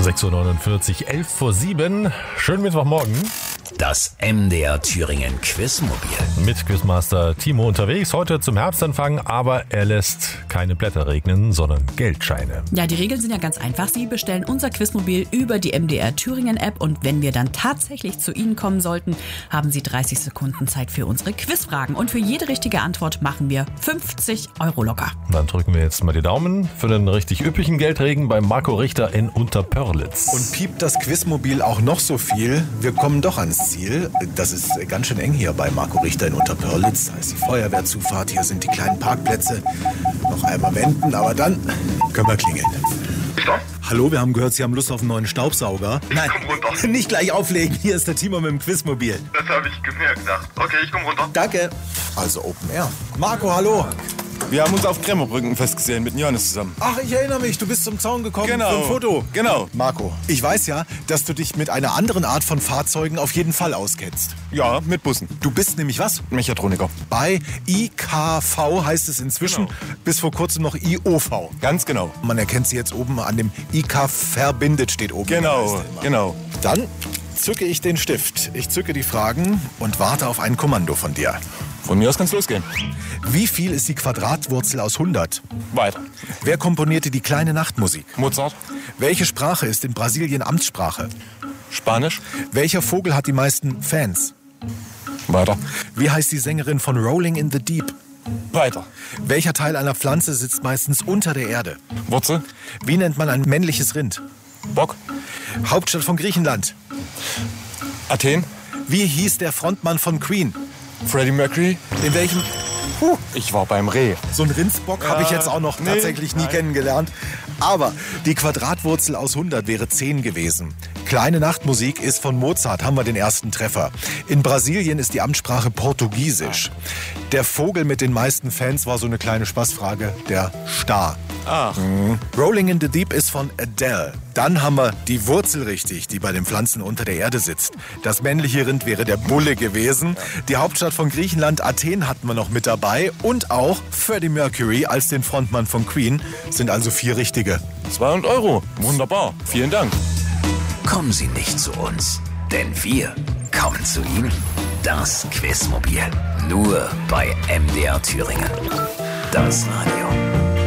6.49 Uhr, 11 vor 7. Schönen Mittwochmorgen. Das MDR Thüringen Quizmobil. Mit Quizmaster Timo unterwegs. Heute zum Herbstanfang, aber er lässt keine Blätter regnen, sondern Geldscheine. Ja, die Regeln sind ja ganz einfach. Sie bestellen unser Quizmobil über die MDR Thüringen App und wenn wir dann tatsächlich zu Ihnen kommen sollten, haben Sie 30 Sekunden Zeit für unsere Quizfragen. Und für jede richtige Antwort machen wir 50 Euro locker. Dann drücken wir jetzt mal die Daumen für den richtig üppigen Geldregen bei Marco Richter in Unterpörlitz. Und piept das Quizmobil auch noch so viel, wir kommen doch ans Ziel. Das ist ganz schön eng hier bei Marco Richter in Unterpörlitz. Da ist die Feuerwehrzufahrt, hier sind die kleinen Parkplätze. Noch einmal wenden, aber dann können wir klingeln. Stopp. Hallo, wir haben gehört, Sie haben Lust auf einen neuen Staubsauger. Nein, komm runter. Nicht gleich auflegen, hier ist der Timo mit dem Quizmobil. Das habe ich mir gedacht. Okay, ich komm runter. Danke. Also Open Air. Marco, hallo. Wir haben uns auf Kremmerbrücken festgesehen mit Johannes zusammen. Ach, ich erinnere mich, du bist zum Zaun gekommen Genau. für ein Foto. Genau. Marco, ich weiß ja, dass du dich mit einer anderen Art von Fahrzeugen auf jeden Fall auskennst. Ja, mit Bussen. Du bist nämlich was? Mechatroniker. Bei IKV heißt es inzwischen, Genau. bis vor kurzem noch IOV. Ganz genau. Man erkennt sie jetzt oben an dem IK verbindet steht oben. Genau, genau. Dann zücke ich den Stift. Ich zücke die Fragen und warte auf ein Kommando von dir. Von mir aus kann's losgehen. Wie viel ist die Quadratwurzel aus 100? Weiter. Wer komponierte die kleine Nachtmusik? Mozart. Welche Sprache ist in Brasilien Amtssprache? Spanisch. Welcher Vogel hat die meisten Fans? Weiter. Wie heißt die Sängerin von Rolling in the Deep? Weiter. Welcher Teil einer Pflanze sitzt meistens unter der Erde? Wurzel. Wie nennt man ein männliches Rind? Bock. Hauptstadt von Griechenland. Athen. Wie hieß der Frontmann von Queen? Freddie Mercury. In welchem... Ich war beim Reh. So einen Rindsbock habe ich jetzt auch noch tatsächlich nie kennengelernt. Aber die Quadratwurzel aus 100 wäre 10 gewesen. Kleine Nachtmusik ist von Mozart, haben wir den ersten Treffer. In Brasilien ist die Amtssprache Portugiesisch. Der Vogel mit den meisten Fans war so eine kleine Spaßfrage, der Star. Ach. Rolling in the Deep ist von Adele. Dann haben wir die Wurzel richtig, die bei den Pflanzen unter der Erde sitzt. Das männliche Rind wäre der Bulle gewesen. Die Hauptstadt von Griechenland, Athen, hatten wir noch mit dabei. Und auch Freddie Mercury als den Frontmann von Queen. Sind also 4 richtige. 200 Euro. Wunderbar. Vielen Dank. Kommen Sie nicht zu uns, denn wir kommen zu Ihnen. Das Quizmobil. Nur bei MDR Thüringen. Das Radio.